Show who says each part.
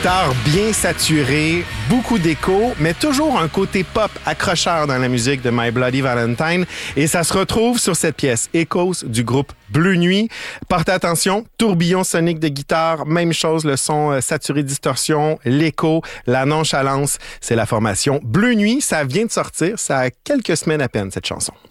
Speaker 1: guitare bien saturée, beaucoup d'écho, mais toujours un côté pop accrocheur dans la musique de My Bloody Valentine. Et ça se retrouve sur cette pièce, Echoes, du groupe Bleu Nuit. Portez attention, tourbillon sonique de guitare, même chose, le son saturé distorsion, l'écho, la nonchalance. C'est la formation Bleu Nuit. Ça vient de sortir, ça a quelques semaines à peine, cette chanson.